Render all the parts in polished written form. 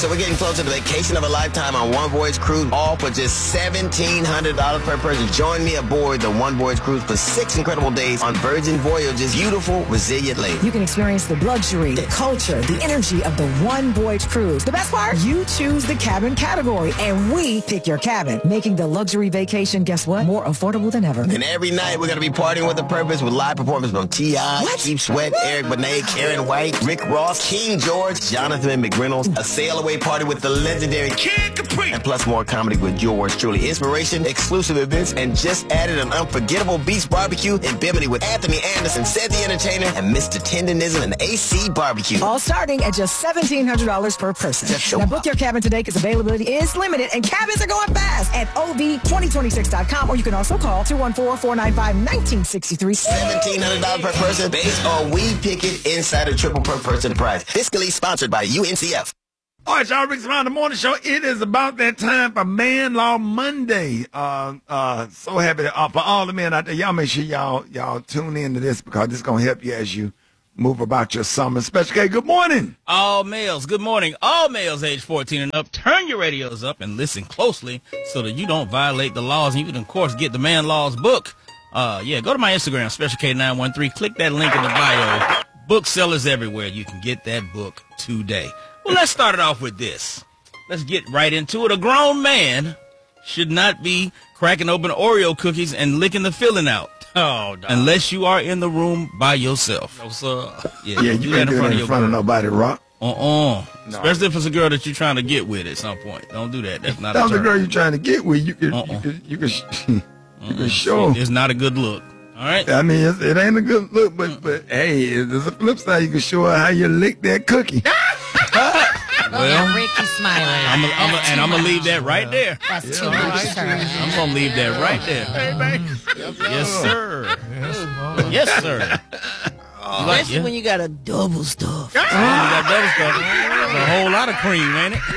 So we're getting closer to the vacation of a lifetime on One Voyage Cruise, all for just $1,700 per person. Join me aboard the One Voyage Cruise for 6 incredible days on Virgin Voyage's beautiful, resilient lake. You can experience the luxury, the culture, the energy of the One Voyage Cruise. The best part? You choose the cabin category, and we pick your cabin, making the luxury vacation, guess what? More affordable than ever. And every night we're going to be partying with a purpose with live performances from T.I., Keith Sweat, Eric Benet, Karen White, Rick Ross, King George, Jonathan McReynolds, a sail-away party with the legendary Kid Capri, and plus more comedy with yours truly. Inspiration, exclusive events, and just added an unforgettable beach barbecue in Bimini with Anthony Anderson, Ced the Entertainer, and Mr. Tendonism and AC Barbecue. All starting at just $1,700 per person. Now book your cabin today because availability is limited and cabins are going fast at OV2026.com, or you can also call 214-495-1963. $1,700 per person, base or we pick it inside a triple per person price. Fiscally sponsored by UNCF. All right, y'all, Rick's Around the Morning Show. It is about that time for Man Law Monday. So happy to, for all the men out there, y'all make sure y'all tune in to this because this is going to help you as you move about your summer. Special K, good morning. All males, good morning. All males age 14 and up, turn your radios up and listen closely so that you don't violate the laws. And you can, of course, get the Man Laws book. Go to my Instagram, Special K913. Click that link in the bio. Booksellers everywhere. You can get that book today. Well, let's start it off with this. Let's get right into it. A grown man should not be cracking open Oreo cookies and licking the filling out. Oh, no. Unless you are in the room by yourself. No, sir. Yeah, you can't do that in front of nobody, Rock. No. Especially if it's a girl that you're trying to get with at some point. Don't do that. That's not That's a the turn. girl you're trying to get with. You can show. It's not a good look. All right? I mean, it ain't a good look, but hey, there's a flip side. You can show her how you lick that cookie. Well, Ricky smiling. I'm going to leave that right there. That's too much, sir. I'm going to leave that right there. Hey, man. Yes, sir. Yes, sir. Especially when you got a double stuff. There's a whole lot of cream, ain't it?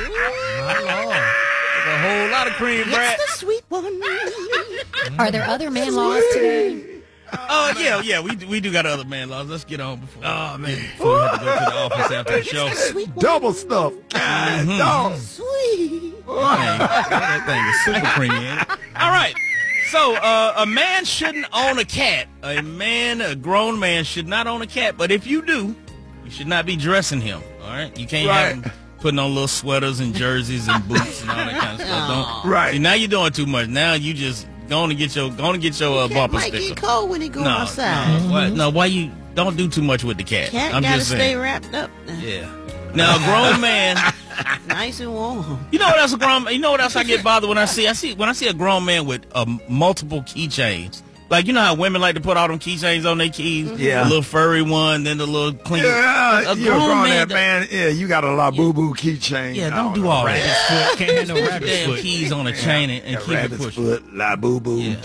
There's a whole lot of cream, Brad. It's the sweet one. Are there other man laws today? Oh, yeah, we do got other man laws. Let's get on before we have to go to the office after the show. Double stuff. God, dog. Sweet. That thing is super creamy, ain't it? All right. So, a man shouldn't own a cat. A grown man should not own a cat. But if you do, you should not be dressing him. All right? You can't have him putting on little sweaters and jerseys and boots and all that kind of stuff. See, now you're doing too much. Now you just going to get your bumper sticker. Might get cold when he go outside. Why you don't do too much with the cat? Cat I'm gotta just stay saying. wrapped up. Yeah. Now a grown man, nice and warm. You know what else I get bothered when I see a grown man with multiple keychains. Like, you know how women like to put all them keychains on their keys? Yeah. The little furry one, then the little clean. Yeah, you're a grown man. Yeah, you got a boo keychain. Yeah, don't do all that. Can't have no rabbit's Damn foot. keys on a chain and keep it pushing. Foot, la boo boo. Yeah.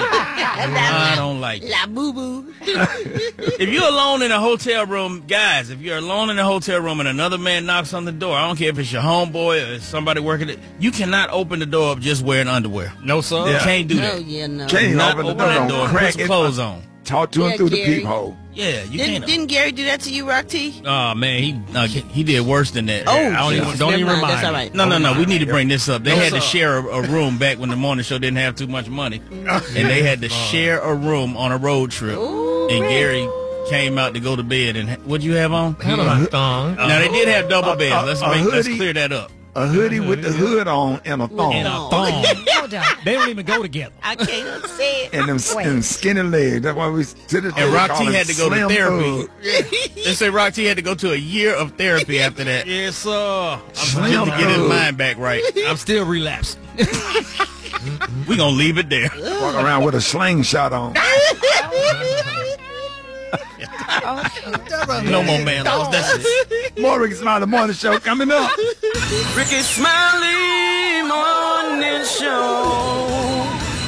I don't like it. La boo boo. If you're alone in a hotel room, guys, if you're alone in a hotel room and another man knocks on the door, I don't care if it's your homeboy or somebody working it, you cannot open the door up just wearing underwear. No, sir. You can't do that. Oh, yeah, no. Can't Not open the open that door. door. Crack Put some it. clothes on. Talk to him Yeah, through the Gary. peephole. Yeah, you can't. Didn't Gary do that to you, Rock T? Oh man, he did worse than that. Oh, don't even never mind. remind That's me. all right. No. We need to bring this up. They had to sir. share a room back when the morning show didn't have too much money, and they had to share a room on a road trip. Ooh. And Gary came out to go to bed, and what'd you have on? Kind of my thong. Now they did have double beds. Let's hoodie. clear that up. A hoodie with the hood on and a thong. And a thong. Hold on. They don't even go together. I can't say it. And them skinny legs. That's why we sit at And Rock T had to go to slim therapy. thug. They say Rock T had to go to a year of therapy after that. Yes, sir. I'm Slim just to get his thug. mind back right. I'm still relapsing. We gonna leave it there. Walk around with a slingshot on. No more man laws. That's it. More Ricky Smiley Morning Show coming up. Ricky Smiley Morning Show.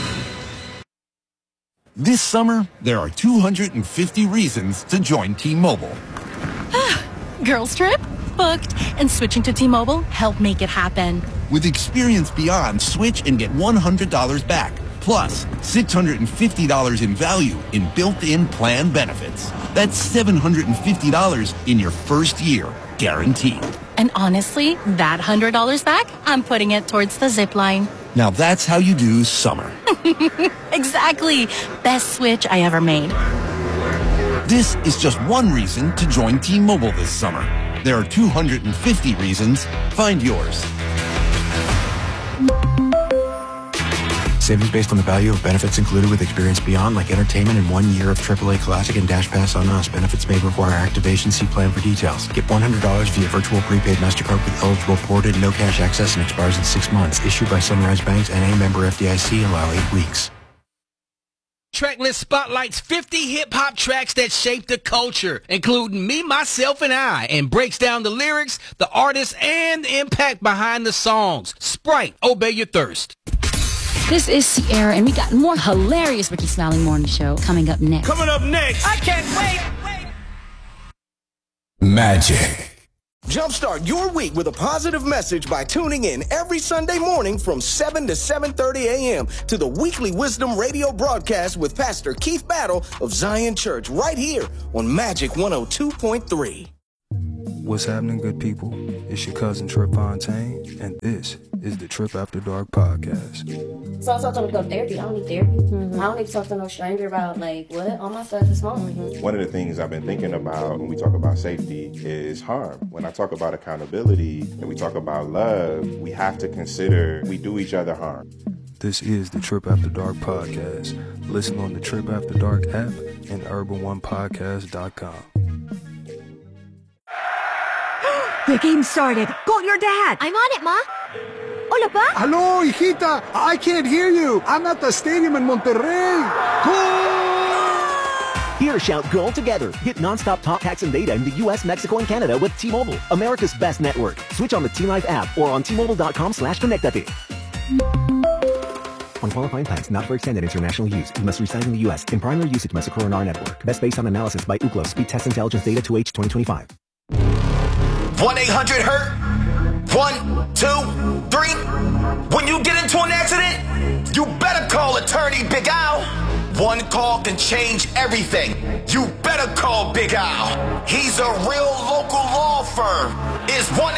This summer, there are 250 reasons to join T-Mobile. Girls trip? Booked. And switching to T-Mobile helped make it happen. With Experience Beyond, switch and get $100 back. Plus, $650 in value in built-in plan benefits. That's $750 in your first year, guaranteed. And honestly, that $100 back, I'm putting it towards the zip line. Now that's how you do summer. Exactly. Best switch I ever made. This is just one reason to join T-Mobile this summer. There are 250 reasons. Find yours. Savings based on the value of benefits included with Experience Beyond, like entertainment and 1 year of AAA Classic and Dash Pass on us. Benefits may require activation. See plan for details. Get $100 via virtual prepaid MasterCard with eligible ported, no cash access, and expires in 6 months. Issued by Sunrise Banks, N.A. member FDIC. Allow 8 weeks. Tracklist spotlights 50 hip-hop tracks that shaped the culture, including Me, Myself, and I, and breaks down the lyrics, the artists, and the impact behind the songs. Sprite, Obey Your Thirst. This is Sierra, and we got more hilarious Ricky Smiley Morning Show coming up next. Coming up next. I can't wait. Magic. Jumpstart your week with a positive message by tuning in every Sunday morning from 7 to 7:30 a.m. to the weekly Wisdom Radio broadcast with Pastor Keith Battle of Zion Church right here on Magic 102.3. What's happening, good people? It's your cousin Trip Fontaine, and this is the Trip After Dark podcast. So I told him to go to therapy. I don't need therapy. I don't need to talk to no stranger about, like, what? All my stuff is small. One of the things I've been thinking about when we talk about safety is harm. When I talk about accountability and we talk about love, we have to consider we do each other harm. This is the Trip After Dark podcast. Listen on the Trip After Dark app and UrbanOnePodcast.com. The game started. Call your dad. I'm on it, Ma. Hola, Pa. Hello, hijita. I can't hear you. I'm at the stadium in Monterrey. Goal! Here, shout goal together. Get nonstop talk, text, and data in the U.S., Mexico, and Canada with T-Mobile, America's best network. Switch on the T-Life app or on T-Mobile.com/connectate. On qualifying plans not for extended international use, you must reside in the U.S. In primary usage must occur on our network. Best based on analysis by Ookla Speed Test Intelligence Data 2H 2025. 1-800-HURT. 1, 2, 3. When you get into an accident, you better call attorney Big Al. One call can change everything. You better call Big Al. He's a real local law firm. Is 1